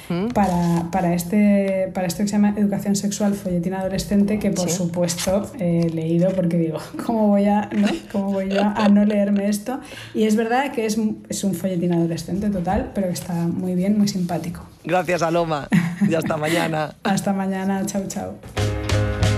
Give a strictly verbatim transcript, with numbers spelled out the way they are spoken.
¿Mm? para, para, este, para esto que se llama Educación Sexual Folletín Adolescente, que por Sí. supuesto he leído porque digo, ¿cómo voy a no, ¿Cómo voy yo a no leerme esto? Y es verdad que es, es un folletín adolescente total, pero que está muy bien, muy simpático. Gracias, Aloma. Y hasta mañana. Hasta mañana. Chao, chao.